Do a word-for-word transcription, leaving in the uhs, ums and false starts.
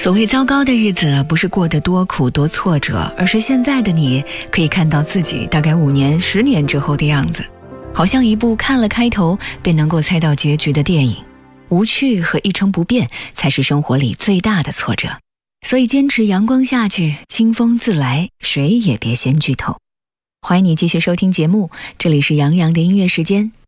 所谓糟糕的日子，不是过得多苦多挫折，而是现在的你可以看到自己大概五年、十年之后的样子，好像一部看了开头便能够猜到结局的电影。无趣和一成不变才是生活里最大的挫折，所以坚持阳光下去，清风自来，谁也别先剧透。欢迎你继续收听节目，这里是杨洋的音乐时间，